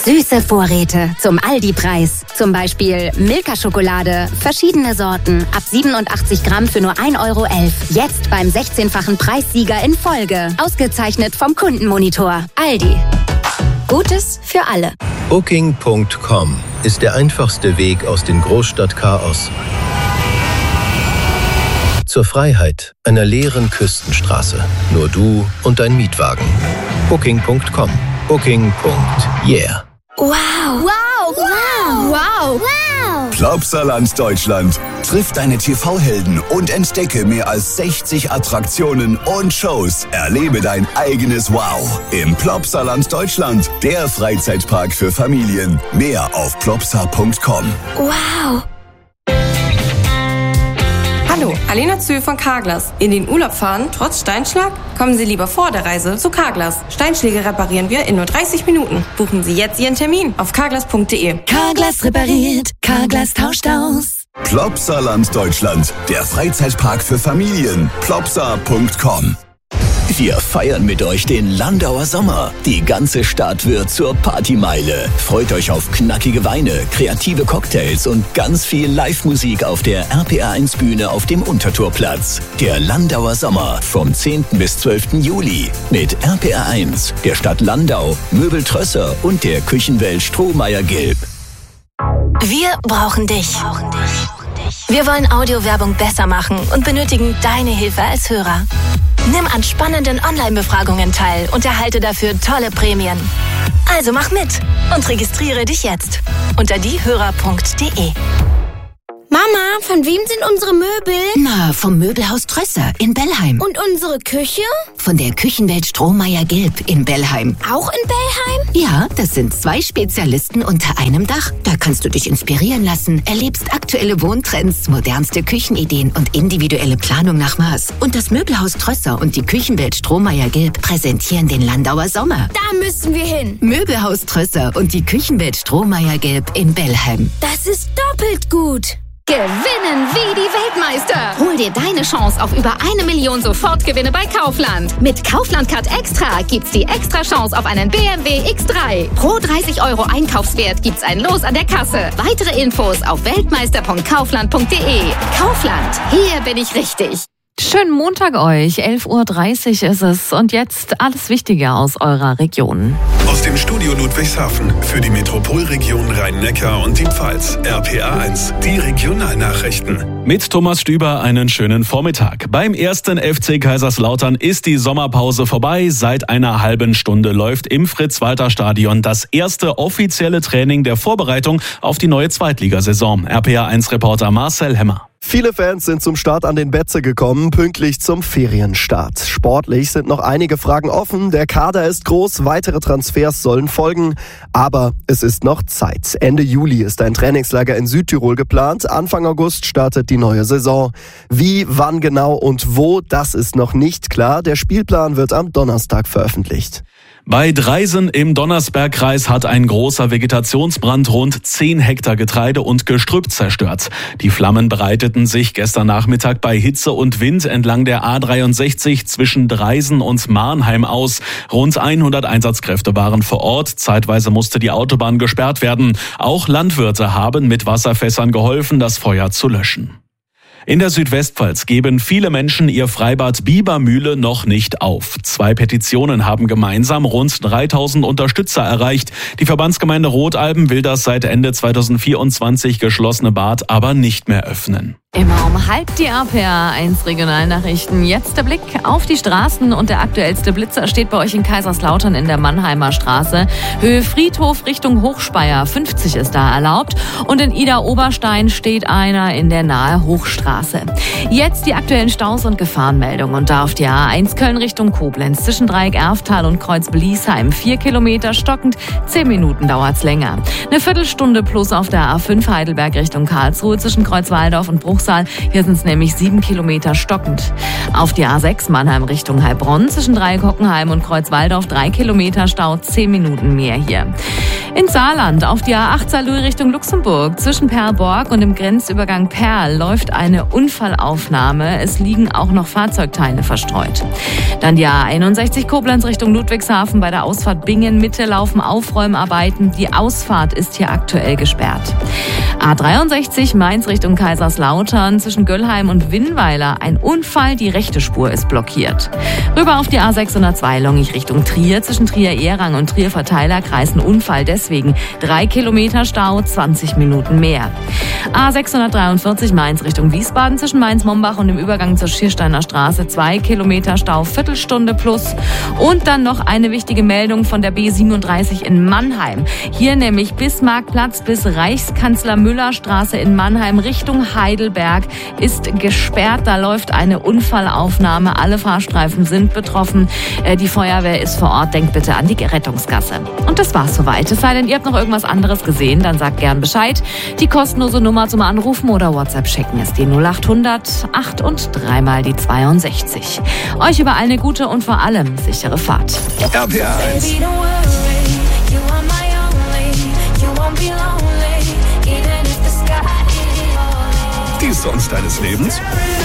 Süße Vorräte zum Aldi-Preis. Zum Beispiel Milka-Schokolade, verschiedene Sorten, ab 87 Gramm für nur 1,11 Euro. Jetzt beim 16-fachen Preissieger in Folge. Ausgezeichnet vom Kundenmonitor. Aldi. Gutes für alle. Booking.com ist der einfachste Weg aus dem Großstadtchaos zur Freiheit einer leeren Küstenstraße. Nur du und dein Mietwagen. Booking.com. Booking.yeah. Wow. Wow. Wow. Wow. Wow. Plopsaland Deutschland. Triff deine TV-Helden und entdecke mehr als 60 Attraktionen und Shows. Erlebe dein eigenes Wow im Plopsaland Deutschland. Der Freizeitpark für Familien. Mehr auf plopsa.com. Wow. Hallo, Alena Zühl von Carglass. In den Urlaub fahren, trotz Steinschlag? Kommen Sie lieber vor der Reise zu Carglass. Steinschläge reparieren wir in nur 30 Minuten. Buchen Sie jetzt Ihren Termin auf carglass.de. Carglass repariert, Carglass tauscht aus. Plopsaland Deutschland, der Freizeitpark für Familien. Plopsa.com. Wir feiern mit euch den Landauer Sommer. Die ganze Stadt wird zur Partymeile. Freut euch auf knackige Weine, kreative Cocktails und ganz viel Live-Musik auf der RPR1-Bühne auf dem Untertorplatz. Der Landauer Sommer vom 10. bis 12. Juli mit RPR1, der Stadt Landau, Möbel Trösser und der Küchenwelt Strohmeier-Gilb. Wir brauchen dich. Wir wollen Audiowerbung besser machen und benötigen deine Hilfe als Hörer. Nimm an spannenden Online-Befragungen teil und erhalte dafür tolle Prämien. Also mach mit und registriere dich jetzt unter diehörer.de. Mama, von wem sind unsere Möbel? Na, vom Möbelhaus Trösser in Bellheim. Und unsere Küche? Von der Küchenwelt Strohmeier-Gilb in Bellheim. Auch in Bellheim? Ja, das sind 2 Spezialisten unter einem Dach. Da kannst du dich inspirieren lassen, erlebst aktuelle Wohntrends, modernste Küchenideen und individuelle Planung nach Maß. Und das Möbelhaus Trösser und die Küchenwelt Strohmeier-Gilb präsentieren den Landauer Sommer. Da müssen wir hin. Möbelhaus Trösser und die Küchenwelt Strohmeier-Gilb in Bellheim. Das ist doppelt gut. Gewinnen wie die Weltmeister. Hol dir deine Chance auf über 1 Million Sofortgewinne bei Kaufland. Mit Kaufland Card Extra gibt's die extra Chance auf einen BMW X3. Pro 30 Euro Einkaufswert gibt's ein Los an der Kasse. Weitere Infos auf weltmeister.kaufland.de. Kaufland, hier bin ich richtig. Schönen Montag euch, 11.30 Uhr ist es und jetzt alles Wichtige aus eurer Region. Aus dem Studio Ludwigshafen für die Metropolregion Rhein-Neckar und die Pfalz. RPR1, die Regionalnachrichten. Mit Thomas Stüber einen schönen Vormittag. Beim 1. FC Kaiserslautern ist die Sommerpause vorbei. Seit einer halben Stunde läuft im Fritz-Walter-Stadion das erste offizielle Training der Vorbereitung auf die neue Zweitligasaison. RPR1-Reporter Marcel Hemmer. Viele Fans sind zum Start an den Betze gekommen, pünktlich zum Ferienstart. Sportlich sind noch einige Fragen offen. Der Kader ist groß, weitere Transfers sollen folgen. Aber es ist noch Zeit. Ende Juli ist ein Trainingslager in Südtirol geplant. Anfang August startet die neue Saison. Wie, wann genau und wo, das ist noch nicht klar. Der Spielplan wird am Donnerstag veröffentlicht. Bei Dreisen im Donnersbergkreis hat ein großer Vegetationsbrand rund 10 Hektar Getreide und Gestrüpp zerstört. Die Flammen breiteten sich gestern Nachmittag bei Hitze und Wind entlang der A63 zwischen Dreisen und Marnheim aus. Rund 100 Einsatzkräfte waren vor Ort. Zeitweise musste die Autobahn gesperrt werden. Auch Landwirte haben mit Wasserfässern geholfen, das Feuer zu löschen. In der Südwestpfalz geben viele Menschen ihr Freibad Biebermühle noch nicht auf. 2 Petitionen haben gemeinsam rund 3000 Unterstützer erreicht. Die Verbandsgemeinde Rotalben will das seit Ende 2024 geschlossene Bad aber nicht mehr öffnen. Immer um halb die RPR1 Regionalnachrichten. Jetzt der Blick auf die Straßen und der aktuellste Blitzer steht bei euch in Kaiserslautern in der Mannheimer Straße. Höhe Friedhof Richtung Hochspeyer, 50 ist da erlaubt. Und in Ida-Oberstein steht einer in der nahe Hochstraße. Jetzt die aktuellen Staus und Gefahrenmeldungen. Und da auf die A1 Köln Richtung Koblenz zwischen Dreieck Erftal und Kreuz Bliesheim 4 Kilometer stockend, 10 Minuten dauert's länger. Eine Viertelstunde plus auf der A5 Heidelberg Richtung Karlsruhe zwischen Kreuzwaldorf und Bruchsal. Hier sind es nämlich 7 Kilometer stockend. Auf die A6 Mannheim Richtung Heilbronn zwischen Dreieck Hockenheim und Kreuzwaldorf 3 Kilometer Stau, 10 Minuten mehr hier. In Saarland auf die A8 Saarlouis Richtung Luxemburg. Zwischen Perlborg und dem Grenzübergang Perl läuft eine Unfallaufnahme. Es liegen auch noch Fahrzeugteile verstreut. Dann die A61 Koblenz Richtung Ludwigshafen. Bei der Ausfahrt Bingen-Mitte laufen Aufräumarbeiten. Die Ausfahrt ist hier aktuell gesperrt. A63 Mainz Richtung Kaiserslautern. Zwischen Göllheim und Winnweiler ein Unfall. Die rechte Spur ist blockiert. Rüber auf die A602 Longich Richtung Trier. Zwischen Trier-Ehrang und Trier-Verteilerkreis ein Unfall. Deswegen 3 Kilometer Stau, 20 Minuten mehr. A643 Mainz Richtung Wiesbaden. Zwischen Mainz-Mombach und dem Übergang zur Schiersteiner Straße 2 Kilometer Stau, Viertelstunde plus. Und dann noch eine wichtige Meldung von der B37 in Mannheim. Hier nämlich Bismarckplatz bis Reichskanzler-Müller-Straße in Mannheim Richtung Heidelberg ist gesperrt. Da läuft eine Unfallaufnahme. Alle Fahrstreifen sind betroffen. Die Feuerwehr ist vor Ort. Denkt bitte an die Rettungsgasse. Und das war's soweit. Es sei denn, ihr habt noch irgendwas anderes gesehen, dann sagt gern Bescheid. Die kostenlose Nummer zum Anrufen oder WhatsApp schicken ist die 0800 8 und 3 mal die 62. Euch überall eine gute und vor allem sichere Fahrt. RPA 1. Die Songs deines Lebens?